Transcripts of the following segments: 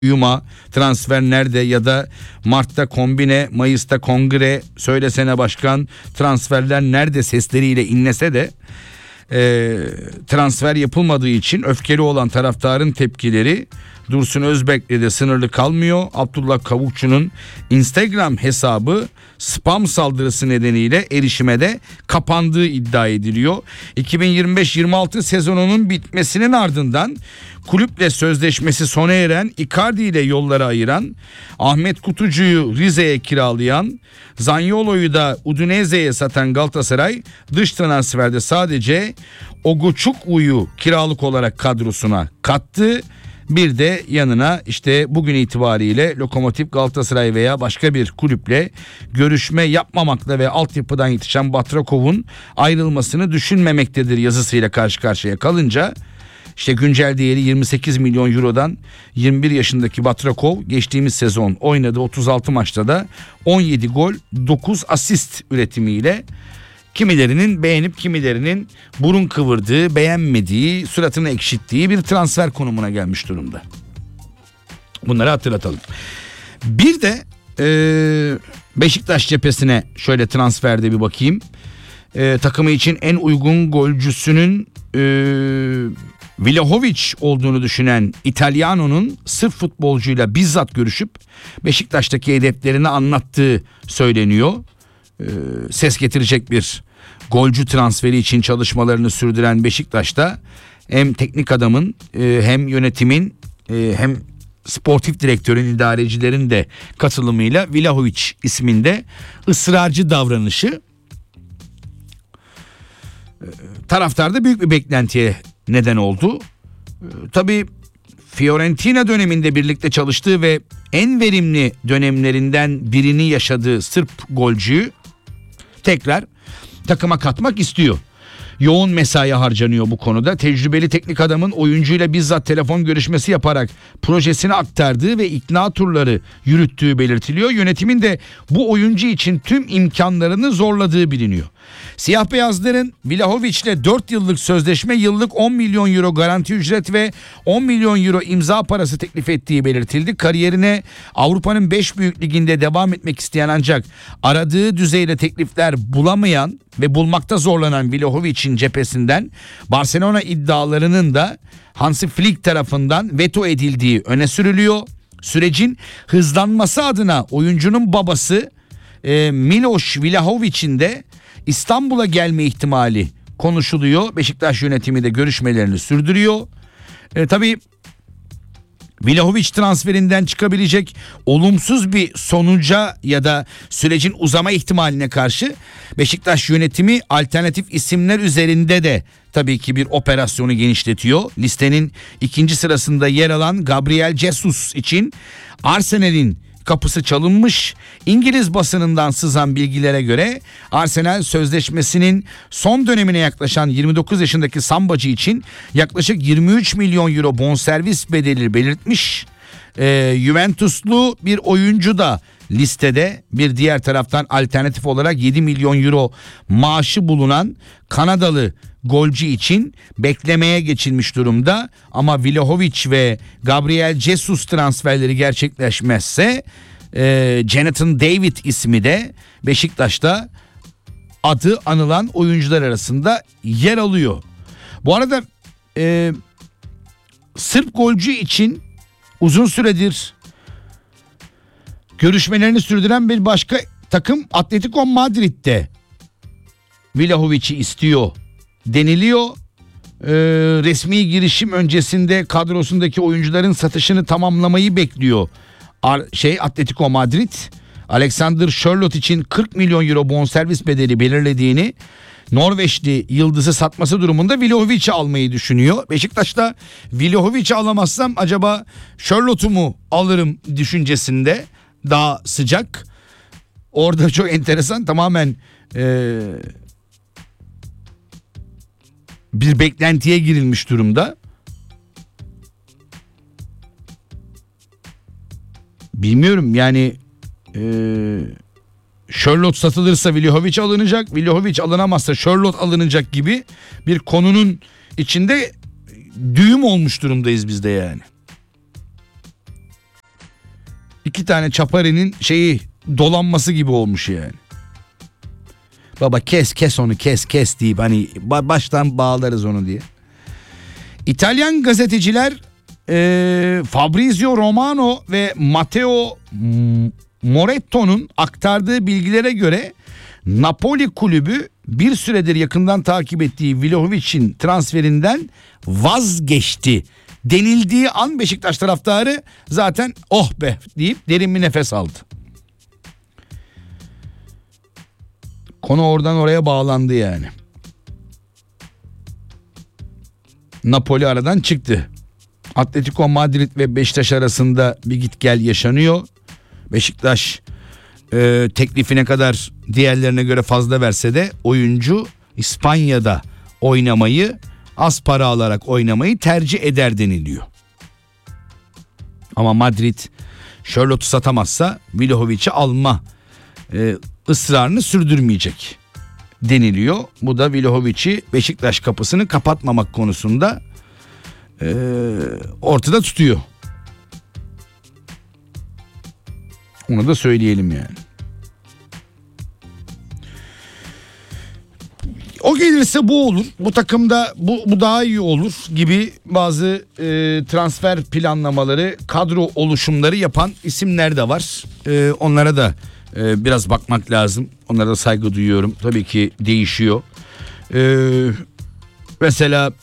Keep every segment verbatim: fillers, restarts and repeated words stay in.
Yuma transfer nerede ya da Mart'ta kombine, Mayıs'ta kongre, söylesene başkan, transferler nerede sesleriyle inlese de e, transfer yapılmadığı için öfkeli olan taraftarın tepkileri Dursun Özbek'le de sınırlı kalmıyor. Abdullah Kavukçu'nun Instagram hesabı spam saldırısı nedeniyle erişime de kapandığı iddia ediliyor. iki bin yirmi beş yirmi altı sezonunun bitmesinin ardından kulüple sözleşmesi sona eren, Icardi ile yolları ayıran, Ahmet Kutucu'yu Rize'ye kiralayan, Zaniolo'yu da Udinese'ye satan Galatasaray dış transferde sadece Ogoçuklu'yu kiralık olarak kadrosuna kattı. Bir de yanına işte bugün itibariyle Lokomotiv, Galatasaray veya başka bir kulüple görüşme yapmamakla ve altyapıdan yetişen Batrakov'un ayrılmasını düşünmemektedir yazısıyla karşı karşıya kalınca, işte güncel değeri yirmi sekiz milyon eurodan yirmi bir yaşındaki Batrakov geçtiğimiz sezon oynadığı otuz altı maçta da on yedi gol dokuz asist üretimiyle kimilerinin beğenip kimilerinin burun kıvırdığı, beğenmediği, suratını ekşittiği bir transfer konumuna gelmiş durumda. Bunları hatırlatalım. Bir de e, Beşiktaş cephesine şöyle transferde bir bakayım. E, takımı için en uygun golcüsünün e, Vlahovic olduğunu düşünen İtalyano'nun Sırp futbolcuyla bizzat görüşüp Beşiktaş'taki hedeflerini anlattığı söyleniyor. Ses getirecek bir golcü transferi için çalışmalarını sürdüren Beşiktaş'ta hem teknik adamın hem yönetimin hem sportif direktörün, idarecilerin de katılımıyla Vlahovic isminde ısrarcı davranışı taraftarda büyük bir beklentiye neden oldu. Tabii Fiorentina döneminde birlikte çalıştığı ve en verimli dönemlerinden birini yaşadığı Sırp golcüyü tekrar takıma katmak istiyor. Yoğun mesai harcanıyor bu konuda. Tecrübeli teknik adamın oyuncuyla bizzat telefon görüşmesi yaparak projesini aktardığı ve ikna turları yürüttüğü belirtiliyor. Yönetimin de bu oyuncu için tüm imkanlarını zorladığı biliniyor. Siyah beyazların Vlahovic'le dört yıllık sözleşme, yıllık on milyon euro garanti ücret ve on milyon euro imza parası teklif ettiği belirtildi. Kariyerine Avrupa'nın beş büyük liginde devam etmek isteyen ancak aradığı düzeyde teklifler bulamayan ve bulmakta zorlanan Vlahovic'in cephesinden Barcelona iddialarının da Hansi Flick tarafından veto edildiği öne sürülüyor. Sürecin hızlanması adına oyuncunun babası e, Miloš Vlahovic'in de İstanbul'a gelme ihtimali konuşuluyor. Beşiktaş yönetimi de görüşmelerini sürdürüyor. E, tabii Vlahovic transferinden çıkabilecek olumsuz bir sonuca ya da sürecin uzama ihtimaline karşı Beşiktaş yönetimi alternatif isimler üzerinde de tabii ki bir operasyonu genişletiyor. Listenin ikinci sırasında yer alan Gabriel Jesus için Arsenal'in kapısı çalınmış. İngiliz basınından sızan bilgilere göre Arsenal sözleşmesinin son dönemine yaklaşan yirmi dokuz yaşındaki Sambacı için yaklaşık yirmi üç milyon euro bonservis bedeli belirtmiş. Ee, Juventuslu bir oyuncu da listede, bir diğer taraftan alternatif olarak yedi milyon euro maaşı bulunan Kanadalı golcü için beklemeye geçilmiş durumda. Ama Vlahovic ve Gabriel Jesus transferleri gerçekleşmezse e, Jonathan David ismi de Beşiktaş'ta adı anılan oyuncular arasında yer alıyor. Bu arada e, Sırp golcü için uzun süredir görüşmelerini sürdüren bir başka takım Atletico Madrid'de Vlahovic'i istiyor deniliyor. Ee, resmi girişim öncesinde kadrosundaki oyuncuların satışını tamamlamayı bekliyor. Ar- şey Atletico Madrid, Alexander Sørloth için kırk milyon euro bonservis bedeli belirlediğini, Norveçli yıldızı satması durumunda Vlahovic'i almayı düşünüyor. Beşiktaş'ta Vlahovic'i alamazsam acaba Sørloth'u mu alırım düşüncesinde daha sıcak. Orada çok enteresan, tamamen ee, bir beklentiye girilmiş durumda. Bilmiyorum yani e, Sørloth satılırsa Vlahovic alınacak, Vlahovic alınamazsa Sørloth alınacak gibi bir konunun içinde düğüm olmuş durumdayız biz de yani. iki tane çaparinin şeyi dolanması gibi olmuş yani. Baba kes kes onu kes kes deyip hani baştan bağlarız onu diye. İtalyan gazeteciler e, Fabrizio Romano ve Matteo Moretto'nun aktardığı bilgilere göre Napoli kulübü bir süredir yakından takip ettiği Vlahovic'in transferinden vazgeçti denildiği an Beşiktaş taraftarı zaten oh be deyip derin bir nefes aldı. Konu oradan oraya bağlandı yani. Napoli aradan çıktı. Atletico Madrid ve Beşiktaş arasında bir git gel yaşanıyor. Beşiktaş e, teklifine kadar diğerlerine göre fazla verse de oyuncu İspanya'da oynamayı, az para alarak oynamayı tercih eder deniliyor. Ama Madrid Charlotte'u satamazsa Vlahovic'i alma e, ısrarını sürdürmeyecek deniliyor. Bu da Vlahovic'i Beşiktaş kapısını kapatmamak konusunda e, ortada tutuyor. Onu da söyleyelim yani. O gelirse bu olur. Bu takımda bu, bu daha iyi olur gibi bazı e, transfer planlamaları, kadro oluşumları yapan isimler de var. E, onlara da e, biraz bakmak lazım. Onlara da saygı duyuyorum. Tabii ki değişiyor. E, mesela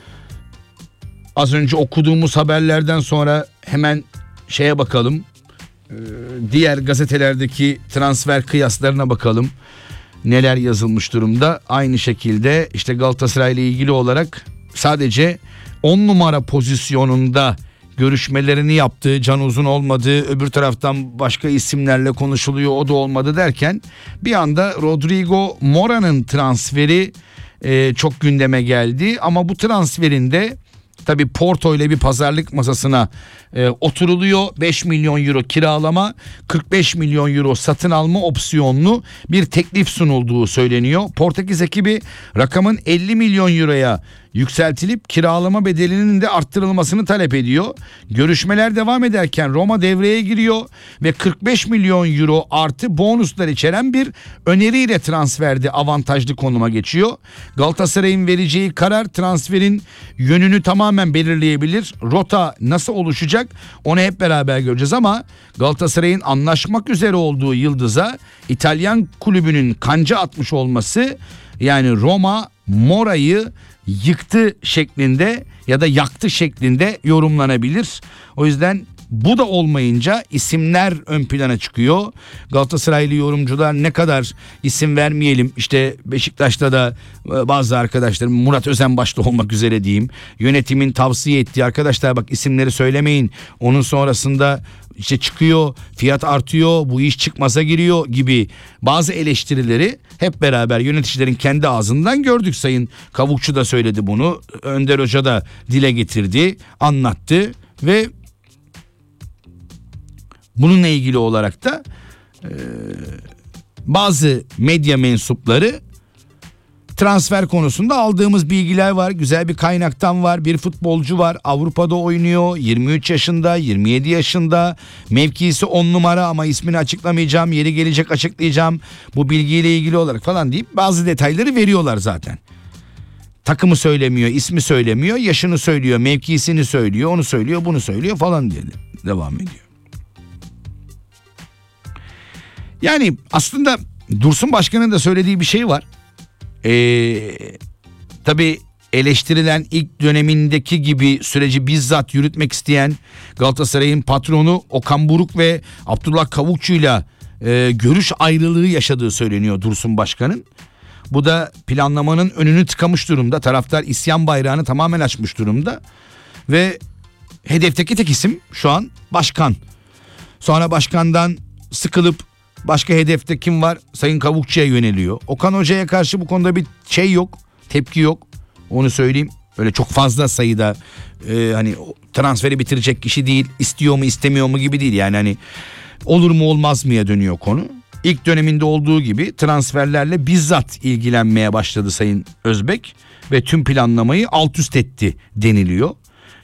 az önce okuduğumuz haberlerden sonra hemen şeye bakalım. E, diğer gazetelerdeki transfer kıyaslarına bakalım. Neler yazılmış durumda. Aynı şekilde işte Galatasaray ile ilgili olarak sadece on numara pozisyonunda görüşmelerini yaptığı, Can Uzun olmadığı, öbür taraftan başka isimlerle konuşuluyor, o da olmadı derken bir anda Rodrigo Mora'nın transferi e, çok gündeme geldi. Ama bu transferinde tabii Porto ile bir pazarlık masasına e, oturuluyor. beş milyon euro kiralama, kırk beş milyon euro satın alma opsiyonlu bir teklif sunulduğu söyleniyor. Portekiz ekibi rakamın elli milyon euroya yükseltilip kiralama bedelinin de arttırılmasını talep ediyor. Görüşmeler devam ederken Roma devreye giriyor ve kırk beş milyon euro artı bonuslar içeren bir öneriyle transferde avantajlı konuma geçiyor. Galatasaray'ın vereceği karar transferin yönünü tamamen belirleyebilir. Rota nasıl oluşacak onu hep beraber göreceğiz ama Galatasaray'ın anlaşmak üzere olduğu yıldıza İtalyan kulübünün kanca atmış olması, yani Roma Mora'yı yıktı şeklinde ya da yaktı şeklinde yorumlanabilir. O yüzden bu da olmayınca isimler ön plana çıkıyor. Galatasaraylı yorumcular ne kadar isim vermeyelim, işte Beşiktaş'ta da bazı arkadaşlarım, Murat Özen başta olmak üzere diyeyim, yönetimin tavsiye ettiği arkadaşlar bak isimleri söylemeyin, onun sonrasında işte çıkıyor, fiyat artıyor, bu iş çıkmaza giriyor gibi bazı eleştirileri hep beraber yöneticilerin kendi ağzından gördük. Sayın Kavukçu da söyledi bunu, Önder Hoca da dile getirdi, anlattı ve bununla ilgili olarak da e, bazı medya mensupları transfer konusunda aldığımız bilgiler var. Güzel bir kaynaktan var. Bir futbolcu var. Avrupa'da oynuyor. yirmi üç yaşında, yirmi yedi yaşında. Mevkisi on numara ama ismini açıklamayacağım. Yeri gelecek açıklayacağım. Bu bilgiyle ilgili olarak falan deyip bazı detayları veriyorlar zaten. Takımı söylemiyor, ismi söylemiyor, yaşını söylüyor, mevkisini söylüyor, onu söylüyor, bunu söylüyor falan diye devam ediyor. Yani aslında Dursun Başkan'ın da söylediği bir şey var. Ee, tabii eleştirilen ilk dönemindeki gibi süreci bizzat yürütmek isteyen Galatasaray'ın patronu Okan Buruk ve Abdullah Kavukçu'yla e, görüş ayrılığı yaşadığı söyleniyor Dursun Başkan'ın. Bu da planlamanın önünü tıkamış durumda. Taraftar isyan bayrağını tamamen açmış durumda. Ve hedefteki tek isim şu an başkan. Sonra başkandan sıkılıp başka hedefte kim var? Sayın Kavukçu'ya yöneliyor. Okan Hoca'ya karşı bu konuda bir şey yok. Tepki yok. Onu söyleyeyim. Böyle çok fazla sayıda e, hani transferi bitirecek kişi değil. İstiyor mu istemiyor mu gibi değil. Yani hani olur mu olmaz mıya dönüyor konu. İlk döneminde olduğu gibi transferlerle bizzat ilgilenmeye başladı Sayın Özbek ve tüm planlamayı alt üst etti deniliyor.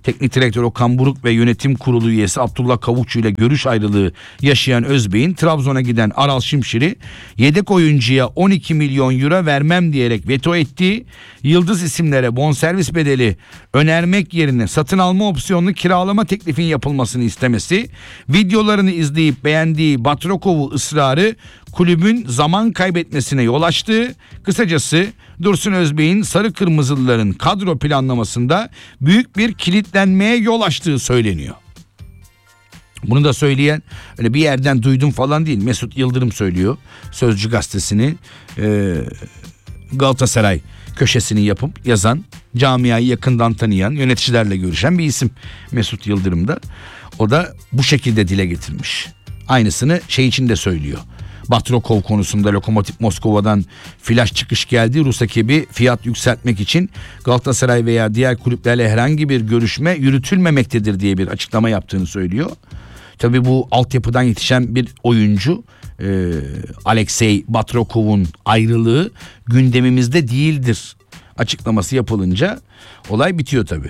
Teknik direktör Okan Buruk ve yönetim kurulu üyesi Abdullah Kavukçu ile görüş ayrılığı yaşayan Özbey'in Trabzon'a giden Aral Şimşir'i yedek oyuncuya on iki milyon euro vermem diyerek veto ettiği, yıldız isimlere bonservis bedeli önermek yerine satın alma opsiyonlu kiralama teklifin yapılmasını istemesi, videolarını izleyip beğendiği Batrakov'u ısrarı kulübün zaman kaybetmesine yol açtı. Kısacası Dursun Özbey'in sarı kırmızılıların kadro planlamasında büyük bir kilitlenmeye yol açtığı söyleniyor. Bunu da söyleyen öyle bir yerden duydum falan değil. Mesut Yıldırım söylüyor. Sözcü gazetesini e, Galatasaray köşesini yapıp yazan, camiayı yakından tanıyan, yöneticilerle görüşen bir isim Mesut Yıldırım da. O da bu şekilde dile getirmiş. Aynısını şey için de söylüyor. Batrokov konusunda Lokomotiv Moskova'dan flash çıkış geldi. Rus ekibi fiyat yükseltmek için Galatasaray veya diğer kulüplerle herhangi bir görüşme yürütülmemektedir diye bir açıklama yaptığını söylüyor. Tabii bu altyapıdan yetişen bir oyuncu e, Alexey Batrokov'un ayrılığı gündemimizde değildir açıklaması yapılınca olay bitiyor tabii.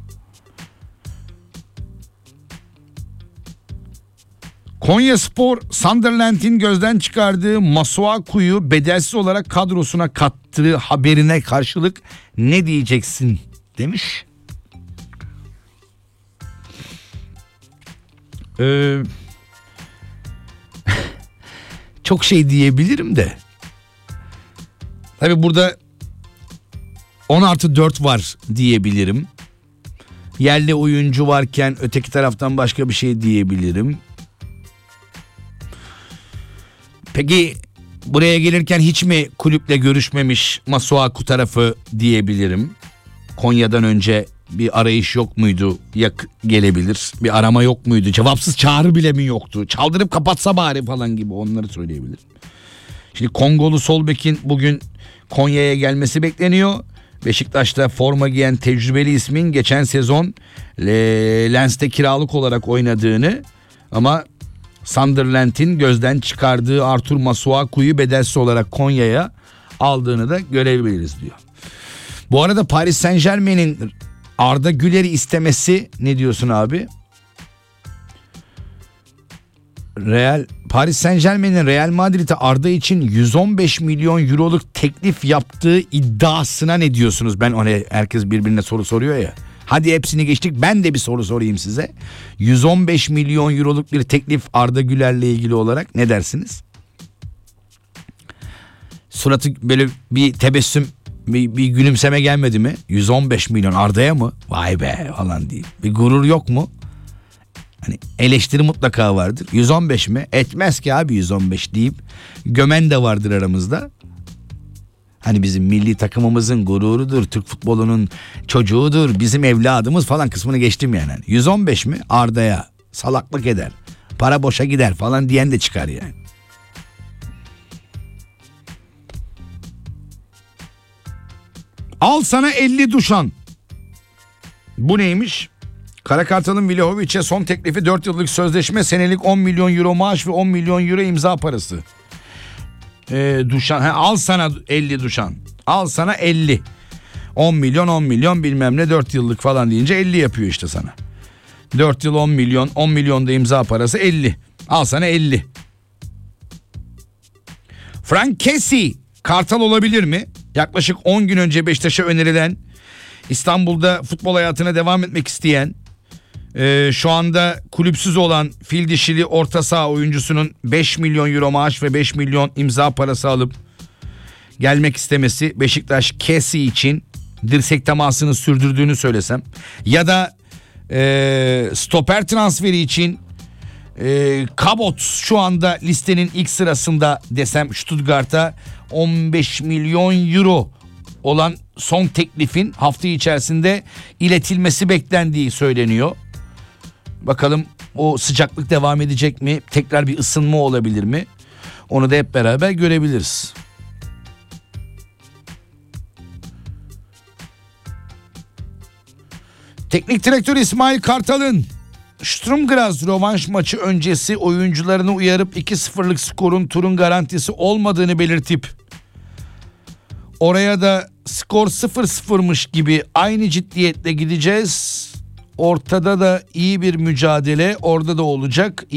Konyaspor, Sunderland'in gözden çıkardığı Masuaku'yu bedelsiz olarak kadrosuna kattığı haberine karşılık ne diyeceksin demiş. Ee, çok şey diyebilirim de. Tabii burada on artı dört var diyebilirim. Yerli oyuncu varken öteki taraftan başka bir şey diyebilirim. Peki buraya gelirken hiç mi kulüple görüşmemiş Masuaku tarafı diyebilirim. Konya'dan önce bir arayış yok muydu? Yak gelebilir. Bir arama yok muydu? Cevapsız çağrı bile mi yoktu? Çaldırıp kapatsa bari falan gibi onları söyleyebilirim. Şimdi Kongolu sol bekin bugün Konya'ya gelmesi bekleniyor. Beşiktaş'ta forma giyen tecrübeli ismin geçen sezon Lens'te kiralık olarak oynadığını ama Sunderland'in gözden çıkardığı Artur Masuaku'yu bedelsiz olarak Konya'ya aldığını da görebiliriz diyor. Bu arada Paris Saint-Germain'in Arda Güler'i istemesi ne diyorsun abi? Real Paris Saint-Germain'in Real Madrid'e Arda için yüz on beş milyon euroluk teklif yaptığı iddiasına ne diyorsunuz? Ben ona herkes birbirine soru soruyor ya. Hadi hepsini geçtik, ben de bir soru sorayım size. yüz on beş milyon euroluk bir teklif Arda Güler'le ilgili olarak ne dersiniz? Suratı böyle bir tebessüm, bir, bir gülümseme gelmedi mi? yüz on beş milyon Arda'ya mı? Vay be falan değil. Bir gurur yok mu? Hani eleştiri mutlaka vardır. yüz on beş mi? Etmez ki abi yüz on beş deyip gömen de vardır aramızda. Hani bizim milli takımımızın gururudur, Türk futbolunun çocuğudur, bizim evladımız falan kısmını geçtim yani. yüz on beş mi? Arda'ya salaklık eder, para boşa gider falan diyen de çıkar yani. Al sana elli Duşan. Bu neymiş? Karakartal'ın Vlahovic'e son teklifi dört yıllık sözleşme, senelik on milyon euro maaş ve on milyon euro imza parası. Ee, Duşan, he, al sana elli Duşan. Al sana elli. on milyon on milyon bilmem ne dört yıllık falan deyince elli yapıyor işte sana. dört yıl on milyon, on milyon da imza parası elli. Al sana elli. Frank Kessie Kartal olabilir mi? Yaklaşık on gün önce Beşiktaş'a önerilen, İstanbul'da futbol hayatına devam etmek isteyen, e, şu anda kulüpsüz olan fil dişili orta saha oyuncusunun beş milyon euro maaş ve beş milyon imza parası alıp gelmek istemesi Beşiktaş Kessie için dirsek temasını sürdürdüğünü söylesem, ya da e, stoper transferi için e, Cabot şu anda listenin ilk sırasında desem, Stuttgart'a on beş milyon euro olan son teklifin hafta içerisinde iletilmesi beklendiği söyleniyor. Bakalım o sıcaklık devam edecek mi? Tekrar bir ısınma olabilir mi? Onu da hep beraber görebiliriz. Teknik direktör İsmail Kartal'ın Sturm Graz rövanş maçı öncesi oyuncularını uyarıp iki sıfırlık skorun turun garantisi olmadığını belirtip oraya da skor sıfır sıfırmış gibi aynı ciddiyetle gideceğiz, ortada da iyi bir mücadele orada da olacak.